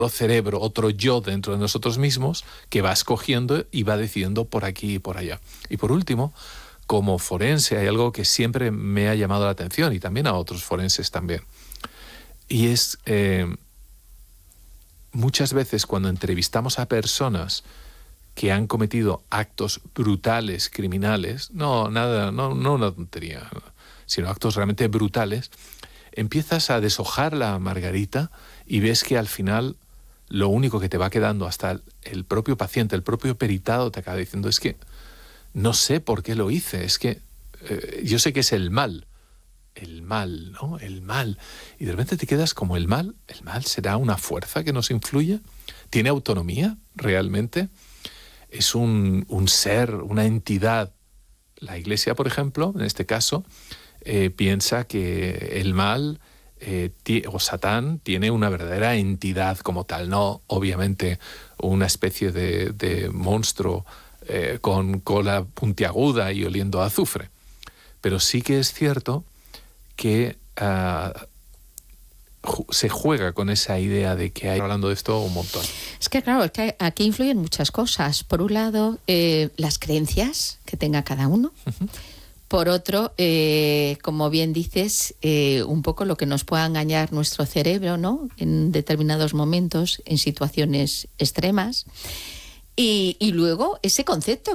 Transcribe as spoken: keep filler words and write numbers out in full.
cerebro, otro yo dentro de nosotros mismos que va escogiendo y va decidiendo por aquí y por allá. Y por último, como forense hay algo que siempre me ha llamado la atención y también a otros forenses también. Y es eh, muchas veces cuando entrevistamos a personas que han cometido actos brutales, criminales, no, nada, no, no una tontería, sino actos realmente brutales, empiezas a deshojar la margarita y ves que al final lo único que te va quedando, hasta el, el propio paciente, el propio peritado te acaba diciendo, es que no sé por qué lo hice, es que eh, yo sé que es el mal, el mal, ¿no? El mal. Y de repente te quedas como el mal, el mal será una fuerza que nos influye, tiene autonomía realmente, es un, un ser, una entidad. La Iglesia, por ejemplo, en este caso, eh, piensa que el mal eh, o Satán tiene una verdadera entidad como tal, no obviamente una especie de, de monstruo eh, con cola puntiaguda y oliendo a azufre. Pero sí que es cierto que uh, se juega con esa idea de que hay, hablando de esto un montón. Es que claro, es que aquí influyen muchas cosas. Por un lado, eh, las creencias que tenga cada uno. Uh-huh. Por otro, eh, como bien dices, eh, un poco lo que nos pueda engañar nuestro cerebro, ¿no? En determinados momentos, en situaciones extremas. Y, y luego ese concepto